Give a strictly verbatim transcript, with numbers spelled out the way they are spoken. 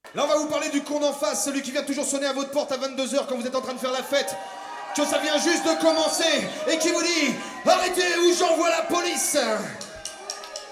Là, on va vous parler du con d'en face, celui qui vient toujours sonner à votre porte à vingt-deux heures quand vous êtes en train de faire la fête, que ça vient juste de commencer, et qui vous dit « Arrêtez ou j'envoie la police !»